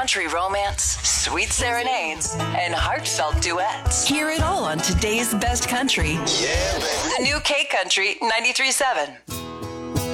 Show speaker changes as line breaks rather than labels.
country romance, sweet serenades, and heartfelt duets. Hear it all on today's best country.
Yeah, baby.
The new K Country 93.7.